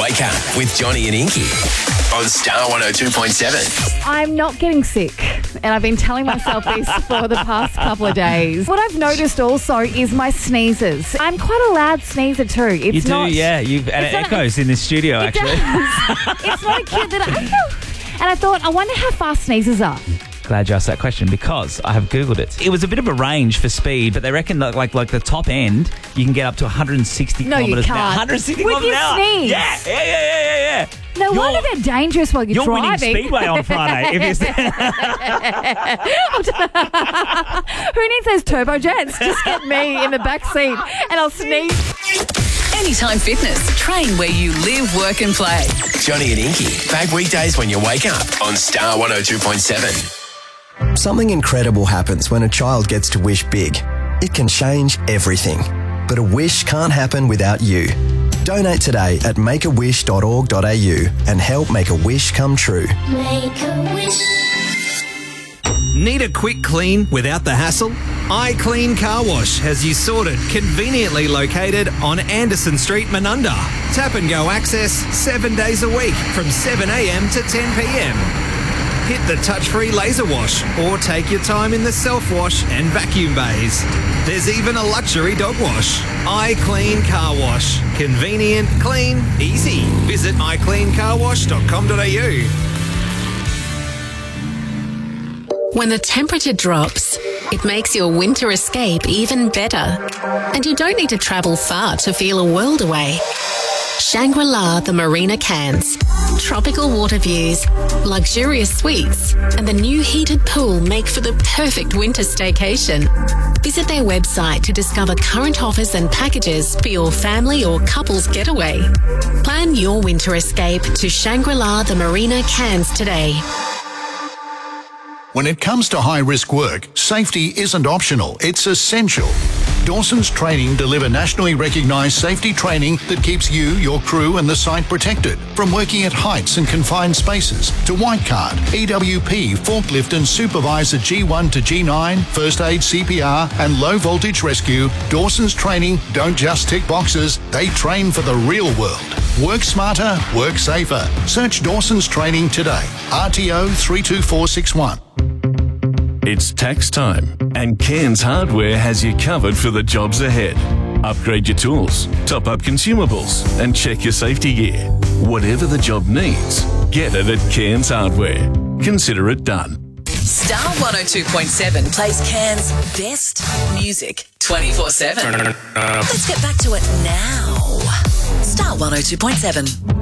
Wake Up with Johnny and Inky on Star 102.7. I'm not getting sick, and I've been telling myself this for the past couple of days. What I've noticed also is my sneezes. I'm quite a loud sneezer too. It's You do, not, yeah. It echoes in this studio, actually. It's not a cute that and I thought, I wonder how fast sneezes are. Glad you asked that question because I have Googled it. It was a bit of a range for speed, but they reckon that like the top end, you can get up to 160 No, you kilometres an hour. can't. 160 With kilometres an your hour. sneeze. Yeah. No wonder they're dangerous while you're You're driving. winning Speedway on Friday. If you Who needs those turbojets? Just get me in the back seat and I'll sneeze. Anytime Fitness. Train where you live, work and play. Johnny and Inky, back weekdays when you wake up on Star 102.7. Something incredible happens when a child gets to wish big. It can change everything. But a wish can't happen without you. Donate today at makeawish.org.au and help make a wish come true. Make a wish. Need a quick clean without the hassle? iClean Car Wash has you sorted, conveniently located on Anderson Street, Menunda. Tap and go access 7 days a week from 7 a.m. to 10 p.m. Hit the touch-free laser wash or take your time in the self-wash and vacuum bays. There's even a luxury dog wash. iClean Car Wash. Convenient, clean, easy. Visit iCleanCarWash.com.au. When the temperature drops, it makes your winter escape even better. And you don't need to travel far to feel a world away. Shangri-La the Marina Cairns. Tropical water views, luxurious suites, and the new heated pool make for the perfect winter staycation. Visit their website to discover current offers and packages for your family or couple's getaway. Plan your winter escape to Shangri-La the Marina Cairns today. When it comes to high-risk work, safety isn't optional, it's essential. Dawson's Training deliver nationally recognised safety training that keeps you, your crew and the site protected. From working at heights and confined spaces to white card, EWP, forklift and supervisor G1 to G9, first aid, CPR and low voltage rescue, Dawson's Training don't just tick boxes, they train for the real world. Work smarter, work safer. Search Dawson's Training today. RTO 32461. It's tax time, and Cairns Hardware has you covered for the jobs ahead. Upgrade your tools, top up consumables, and check your safety gear. Whatever the job needs, get it at Cairns Hardware. Consider it done. Star 102.7 plays Cairns' best music 24/7. Let's get back to it now. Star 102.7.